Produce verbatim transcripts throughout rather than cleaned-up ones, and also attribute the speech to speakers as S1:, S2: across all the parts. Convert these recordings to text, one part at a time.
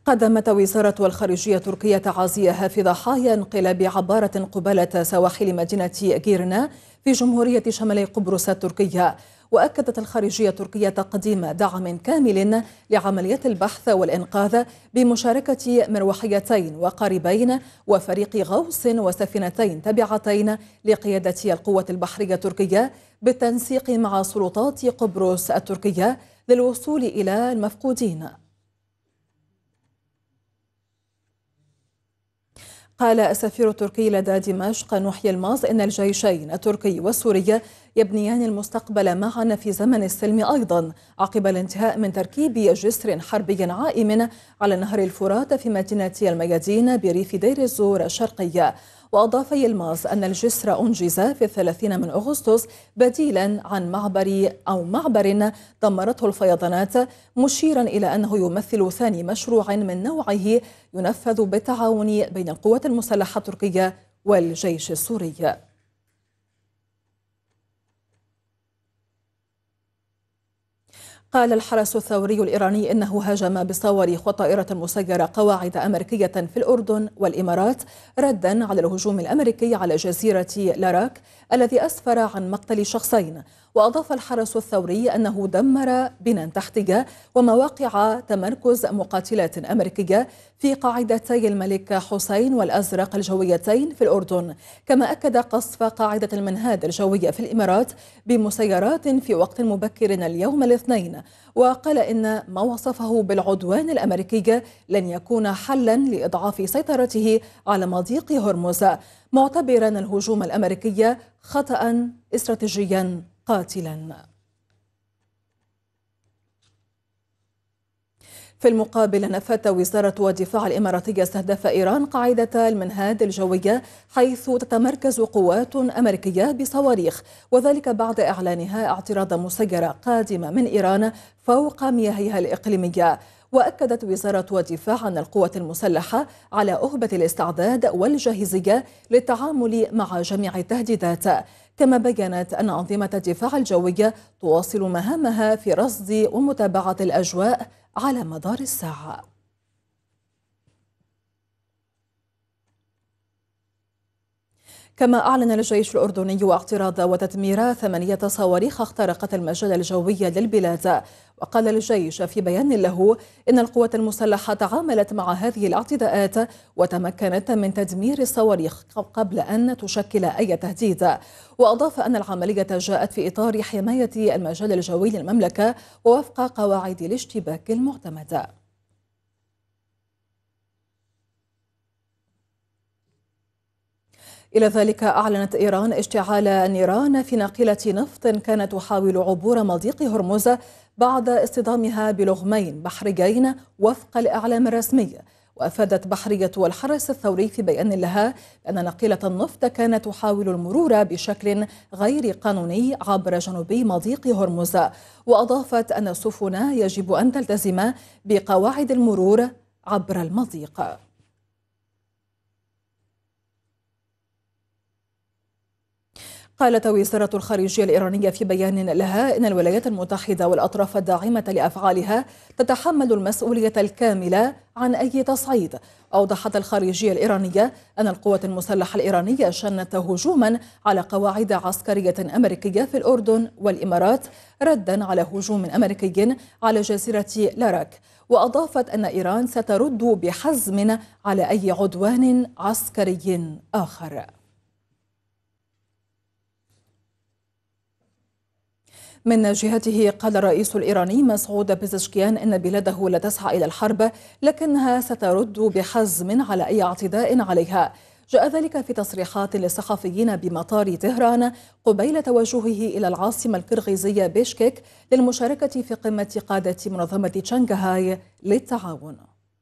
S1: قدمت وزارة الخارجية التركية تعازيها في ضحايا انقلاب عبارة قبالة سواحل مدينة غيرنا في جمهورية شمالي قبرص التركية. وأكدت الخارجية التركية تقديم دعم كامل لعمليات البحث والإنقاذ بمشاركة مروحيتين وقاربين وفريق غوص وسفينتين تابعتين لقيادة القوة البحرية التركية بالتنسيق مع سلطات قبرص التركية للوصول إلى المفقودين. قال السفير التركي لدى دمشق نوح يلماز إن الجيشين التركي والسوري يبنيان المستقبل معا في زمن السلم أيضا عقب الانتهاء من تركيب جسر حربي عائم على نهر الفرات في مدينة الميادين بريف دير الزور الشرقية. وأضاف يلماز أن الجسر أنجز في الثلاثين من أغسطس بديلا عن معبر أو معبر دمرته الفيضانات، مشيرا إلى أنه يمثل ثاني مشروع من نوعه ينفذ بالتعاون بين القوات المسلحة التركية والجيش السوري. قال الحرس الثوري الإيراني إنه هاجم بصواريخ وطائرة مسيرة قواعد أمريكية في الأردن والإمارات ردا على الهجوم الأمريكي على جزيرة لاراك الذي أسفر عن مقتل شخصين. وأضاف الحرس الثوري أنه دمر بناء تحتية ومواقع تمركز مقاتلات أمريكية في قاعدتي الملك حسين والأزرق الجويتين في الأردن، كما أكد قصف قاعدة المنهاد الجوية في الإمارات بمسيرات في وقت مبكر اليوم الاثنين. وقال إن ما وصفه بالعدوان الأمريكي لن يكون حلا لإضعاف سيطرته على مضيق هرمز، معتبرا الهجوم الأمريكي خطأ استراتيجيا قاتلا. في المقابل نفت وزارة الدفاع الإماراتية استهداف إيران قاعدة المنهاد الجوية حيث تتمركز قوات أمريكية بصواريخ، وذلك بعد إعلانها اعتراض مسيرة قادمة من إيران فوق مياهها الإقليمية. وأكدت وزارة الدفاع أن القوات المسلحة على أهبة الاستعداد والجاهزية للتعامل مع جميع التهديدات، كما بيّنت أن أنظمة الدفاع الجوي تواصل مهامها في رصد ومتابعة الأجواء على مدار الساعة. كما أعلن الجيش الأردني اعتراض وتدمير ثمانية صواريخ اخترقت المجال الجوي للبلاد. وقال الجيش في بيان له إن القوات المسلحة تعاملت مع هذه الاعتداءات وتمكنت من تدمير الصواريخ قبل أن تشكل أي تهديد. وأضاف أن العملية جاءت في إطار حماية المجال الجوي للمملكة ووفق قواعد الاشتباك المعتمدة. إلى ذلك أعلنت إيران اشتعال نيران في ناقلة نفط كانت تحاول عبور مضيق هرمز بعد اصطدامها بلغمين بحريين وفق الإعلام الرسمي. وأفادت بحرية الحرس الثوري في بيان لها أن ناقلة النفط كانت تحاول المرور بشكل غير قانوني عبر جنوبي مضيق هرمز. وأضافت أن السفن يجب أن تلتزم بقواعد المرور عبر المضيق. قالت وزارة الخارجية الإيرانية في بيان لها إن الولايات المتحدة والأطراف الداعمة لأفعالها تتحمل المسؤولية الكاملة عن أي تصعيد. أوضحت الخارجية الإيرانية أن القوات المسلحة الإيرانية شنت هجوما على قواعد عسكرية أمريكية في الأردن والإمارات ردا على هجوم أمريكي على جزيرة لاراك. وأضافت أن إيران سترد بحزم على أي عدوان عسكري آخر. من جهته قال الرئيس الإيراني مسعود بيزشكيان إن بلاده لا تسعى إلى الحرب لكنها سترد بحزم على أي اعتداء عليها. جاء ذلك في تصريحات للصحفيين بمطار طهران قبيل توجهه إلى العاصمة القرغيزية بيشكك للمشاركة في قمة قادة منظمة شنغهاي للتعاون.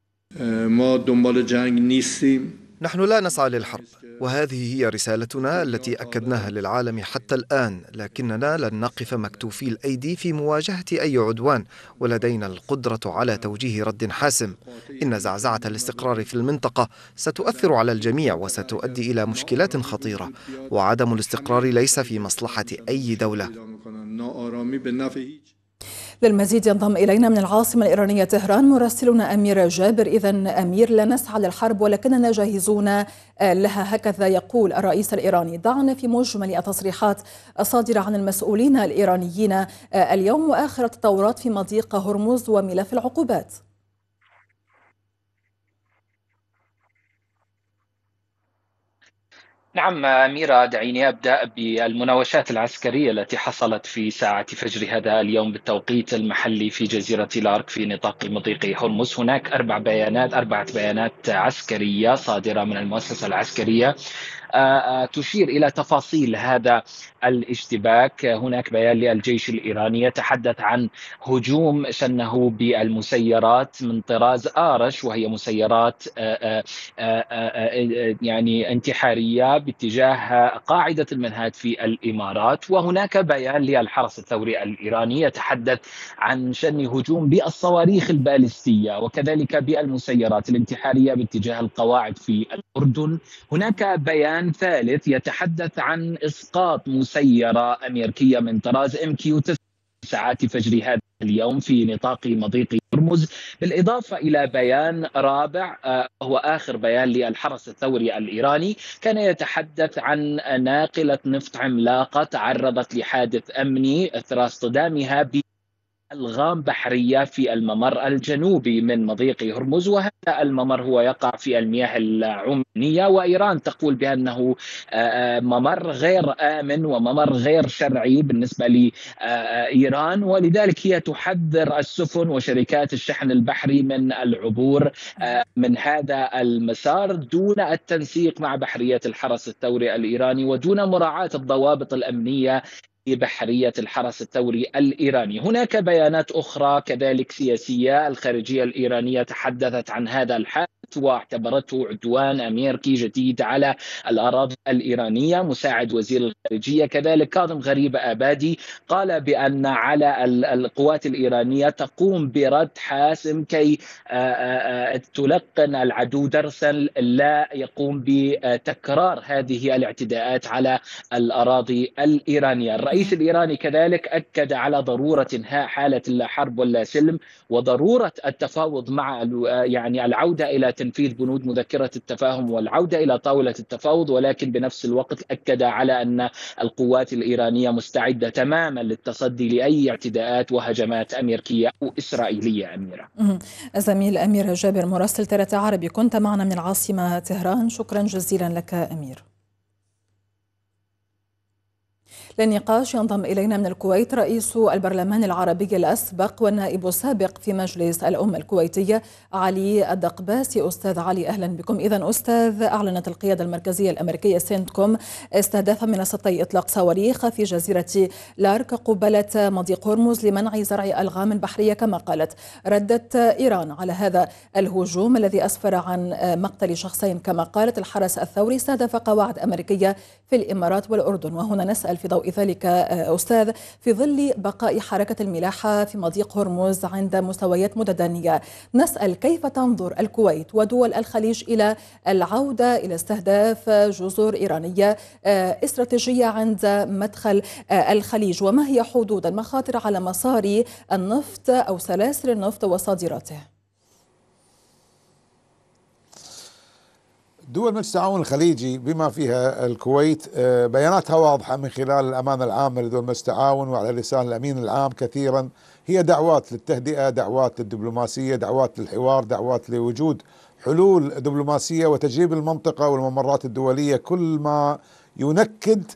S2: نحن لا نسعى للحرب، وهذه هي رسالتنا التي أكدناها للعالم حتى الآن، لكننا لن نقف مكتوفي الأيدي في مواجهة أي عدوان، ولدينا القدرة على توجيه رد حاسم. إن زعزعة الاستقرار في المنطقة ستؤثر على الجميع وستؤدي إلى مشكلات خطيرة، وعدم الاستقرار ليس في مصلحة أي دولة.
S1: للمزيد ينضم إلينا من العاصمة الإيرانية طهران مراسلنا أمير جابر. إذن أمير، لا نسعى للحرب ولكننا جاهزون لها، هكذا يقول الرئيس الإيراني. ضعنا في مجمل التصريحات الصادرة عن المسؤولين الإيرانيين اليوم وآخر التطورات في مضيق هرمز وملف العقوبات.
S3: نعم أميرة، دعيني أبدأ بالمناوشات العسكرية التي حصلت في ساعة فجر هذا اليوم بالتوقيت المحلي في جزيرة لارك في نطاق مضيق هرمز. هناك أربع بيانات أربعة بيانات عسكرية صادرة من المؤسسة العسكرية تشير إلى تفاصيل هذا الاشتباك. هناك بيان للجيش الإيراني يتحدث عن هجوم شنه بالمسيرات من طراز آرش، وهي مسيرات يعني انتحارية باتجاه قاعدة المنهاد في الإمارات. وهناك بيان للحرس الثوري الإيراني يتحدث عن شن هجوم بالصواريخ البالستية وكذلك بالمسيرات الانتحارية باتجاه القواعد في الأردن. هناك بيان ثالث يتحدث عن إسقاط مسيرة أمريكية من طراز إم كيو تسعة ساعات فجر هذا اليوم في نطاق مضيق هرمز، بالإضافة إلى بيان رابع هو آخر بيان للحرس الثوري الإيراني كان يتحدث عن ناقلة نفط عملاقة تعرضت لحادث أمني إثر اصطدامها ب ألغام بحرية في الممر الجنوبي من مضيق هرمز، وهذا الممر هو يقع في المياه العمانية، وإيران تقول بأنه ممر غير آمن وممر غير شرعي بالنسبة لإيران، ولذلك هي تحذر السفن وشركات الشحن البحري من العبور من هذا المسار دون التنسيق مع بحرية الحرس الثوري الإيراني ودون مراعاة الضوابط الأمنية بحرية الحرس الثوري الإيراني. هناك بيانات أخرى كذلك سياسية. الخارجية الإيرانية تحدثت عن هذا الحادث واعتبرته عدوان أمريكي جديد على الأراضي الإيرانية. مساعد وزير الخارجية كذلك كاظم غريب آبادي قال بأن على القوات الإيرانية تقوم برد حاسم كي تلقن العدو درسا لا يقوم بتكرار هذه الاعتداءات على الأراضي الإيرانية. الرئيس الإيراني كذلك أكد على ضرورة انهاء حالة اللا حرب ولا سلم وضرورة التفاوض مع يعني العودة إلى تنفيذ بنود مذكرة التفاهم والعودة إلى طاولة التفاوض، ولكن بنفس الوقت أكد على أن القوات الإيرانية مستعدة تماما للتصدي لأي اعتداءات وهجمات أمريكية أو إسرائيلية. أميرة.
S1: زميل أمير جابر مراسل ترى عربي كنت معنا من العاصمة طهران، شكرا جزيلا لك أمير. للنقاش ينضم إلينا من الكويت رئيس البرلمان العربي الأسبق والنائب السابق في مجلس الأمة الكويتية علي الدقباسي. أستاذ علي أهلا بكم. إذن أستاذ، أعلنت القيادة المركزية الأمريكية سينتكوم استهداف منصتي إطلاق صواريخ في جزيرة لارك قبالة مضيق هرمز لمنع زرع ألغام بحرية كما قالت. ردت إيران على هذا الهجوم الذي أسفر عن مقتل شخصين كما قالت. الحرس الثوري استهدف قواعد أمريكية في الإمارات والأردن. وهنا نسأل في ضوء ذلك أستاذ، في ظل بقاء حركة الملاحة في مضيق هرمز عند مستويات متدنية، نسأل كيف تنظر الكويت ودول الخليج إلى العودة إلى استهداف جزر إيرانية استراتيجية عند مدخل الخليج، وما هي حدود المخاطر على مسار النفط أو سلاسل النفط وصادراته؟
S4: دول مجلس التعاون الخليجي بما فيها الكويت بياناتها واضحة من خلال الأمانة العامة لدول مجلس التعاون وعلى لسان الأمين العام كثيرا، هي دعوات للتهدئة، دعوات للدبلوماسية، دعوات للحوار، دعوات لوجود حلول دبلوماسية وتجريب المنطقة والممرات الدولية، كل ما ينكد